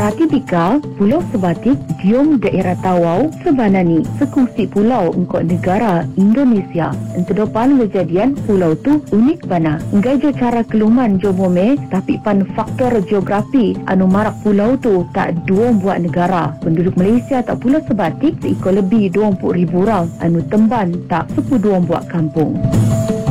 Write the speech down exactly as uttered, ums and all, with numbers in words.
Secara tipikal, Pulau Sebatik diom daerah Tawau, Sebanani, sekongsi pulau engkau negara Indonesia. Entedopan kejadian pulau tu unik bana. Enggai jo cara keluman jo mome, tapi pan faktor geografi anu marak pulau tu tak dua buat negara. Penduduk Malaysia tak Pulau Sebatik seiko lebih dua puluh ribu orang, anu temban tak sepuluh dua buat kampung.